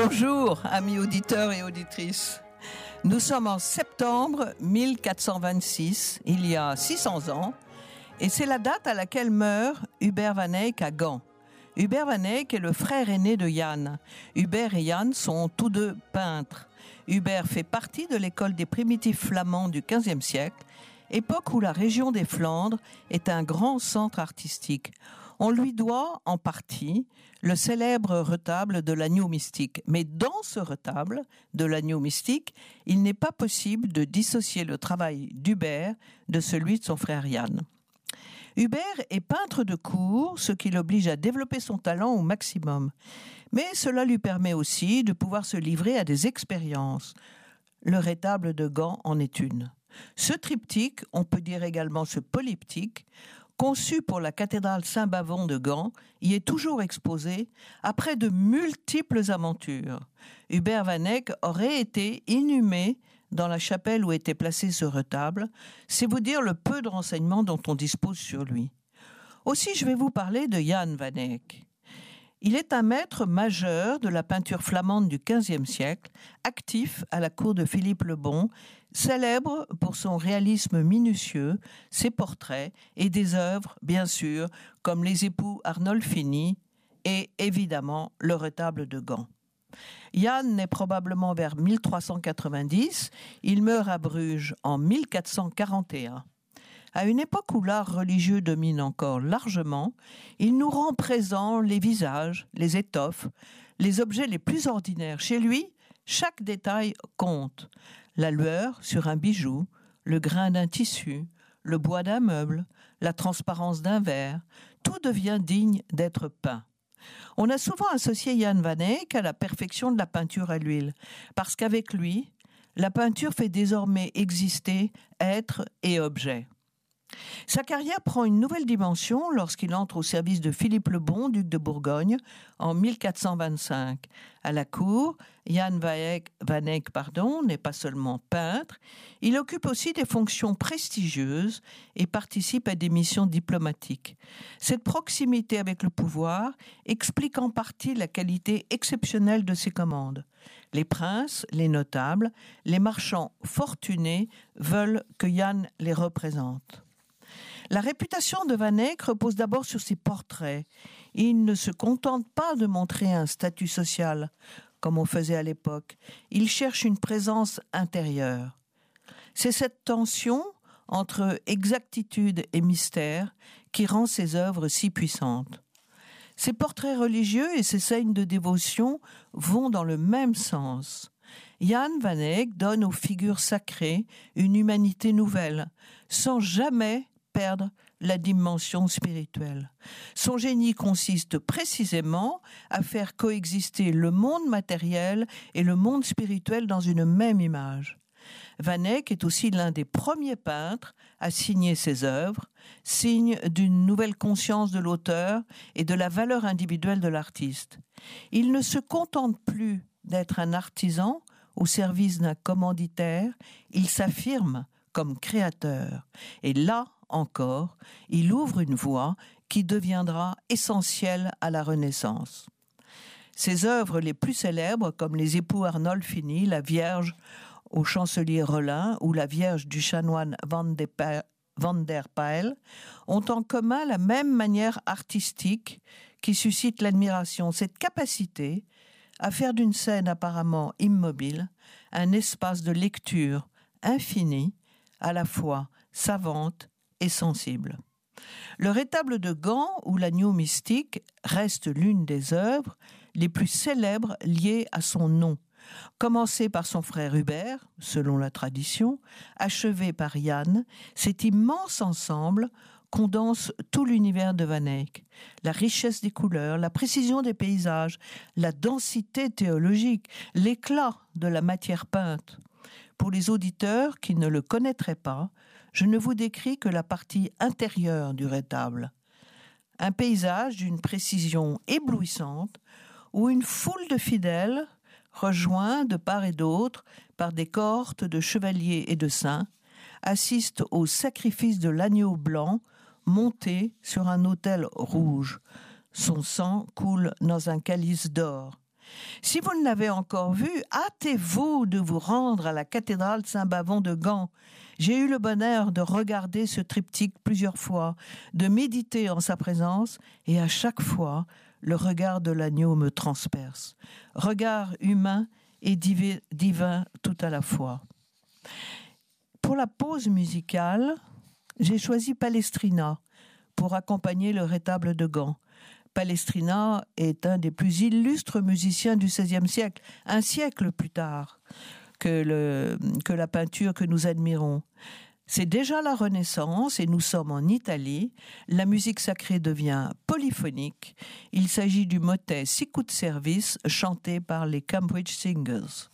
Bonjour, amis auditeurs et auditrices. Nous sommes en septembre 1426, il y a 600 ans, et c'est la date à laquelle meurt Hubert van Eyck à Gand. Hubert van Eyck est le frère aîné de Jan. Hubert et Jan sont tous deux peintres. Hubert fait partie de l'école des primitifs flamands du XVe siècle, époque où la région des Flandres est un grand centre artistique. On lui doit, en partie, le célèbre retable de l'agneau mystique. Mais dans ce retable de l'agneau mystique, il n'est pas possible de dissocier le travail d'Hubert de celui de son frère Jan. Hubert est peintre de cour, ce qui l'oblige à développer son talent au maximum. Mais cela lui permet aussi de pouvoir se livrer à des expériences. Le retable de Gand en est une. Ce triptyque, on peut dire également ce polyptyque, conçu pour la cathédrale Saint-Bavon de Gand, y est toujours exposé après de multiples aventures. Hubert van Eyck aurait été inhumé dans la chapelle où était placé ce retable. C'est vous dire le peu de renseignements dont on dispose sur lui. Aussi, je vais vous parler de Jan van Eyck. Il est un maître majeur de la peinture flamande du XVe siècle, actif à la cour de Philippe le Bon, célèbre pour son réalisme minutieux, ses portraits et des œuvres, bien sûr, comme les époux Arnolfini et évidemment le retable de Gand. Jan naît probablement vers 1390, il meurt à Bruges en 1441. À une époque où l'art religieux domine encore largement, il nous rend présents les visages, les étoffes, les objets les plus ordinaires. Chez lui, chaque détail compte. La lueur sur un bijou, le grain d'un tissu, le bois d'un meuble, la transparence d'un verre, tout devient digne d'être peint. On a souvent associé Jan van Eyck à la perfection de la peinture à l'huile, parce qu'avec lui, la peinture fait désormais exister être et objet. Sa carrière prend une nouvelle dimension lorsqu'il entre au service de Philippe le Bon, duc de Bourgogne, en 1425. À la cour, Jan van Eyck n'est pas seulement peintre, il occupe aussi des fonctions prestigieuses et participe à des missions diplomatiques. Cette proximité avec le pouvoir explique en partie la qualité exceptionnelle de ses commandes. Les princes, les notables, les marchands fortunés veulent que Jan les représente. La réputation de Van Eyck repose d'abord sur ses portraits. Il ne se contente pas de montrer un statut social, comme on faisait à l'époque. Il cherche une présence intérieure. C'est cette tension entre exactitude et mystère qui rend ses œuvres si puissantes. Ses portraits religieux et ses scènes de dévotion vont dans le même sens. Jan van Eyck donne aux figures sacrées une humanité nouvelle, sans jamais perdre la dimension spirituelle. Son génie consiste précisément à faire coexister le monde matériel et le monde spirituel dans une même image. Van Eyck est aussi l'un des premiers peintres à signer ses œuvres, signe d'une nouvelle conscience de l'auteur et de la valeur individuelle de l'artiste. Il ne se contente plus d'être un artisan au service d'un commanditaire, il s'affirme comme créateur. Et là encore, il ouvre une voie qui deviendra essentielle à la Renaissance. Ses œuvres les plus célèbres, comme les époux Arnolfini, la Vierge au chancelier Rollin ou la Vierge du chanoine Van der Pijl, ont en commun la même manière artistique qui suscite l'admiration, cette capacité à faire d'une scène apparemment immobile un espace de lecture infini, à la fois savante et sensible. Le retable de Gand ou l'agneau mystique reste l'une des œuvres les plus célèbres liées à son nom. Commencé par son frère Hubert, selon la tradition, achevé par Jan, cet immense ensemble condense tout l'univers de Van Eyck. La richesse des couleurs, la précision des paysages, la densité théologique, l'éclat de la matière peinte. Pour les auditeurs qui ne le connaîtraient pas, je ne vous décris que la partie intérieure du retable. Un paysage d'une précision éblouissante où une foule de fidèles, rejoints de part et d'autre par des cohortes de chevaliers et de saints, assistent au sacrifice de l'agneau blanc monté sur un autel rouge. Son sang coule dans un calice d'or. Si vous ne l'avez encore vu, hâtez-vous de vous rendre à la cathédrale Saint-Bavon de Gand. J'ai eu le bonheur de regarder ce triptyque plusieurs fois, de méditer en sa présence, et à chaque fois, le regard de l'agneau me transperce. Regard humain et divin tout à la fois. Pour la pause musicale, j'ai choisi Palestrina pour accompagner le rétable de Gand. Palestrina est un des plus illustres musiciens du XVIe siècle, un siècle plus tard que la peinture que nous admirons. C'est déjà la Renaissance et nous sommes en Italie. La musique sacrée devient polyphonique. Il s'agit du motet Sicut Servis chanté par les Cambridge Singers.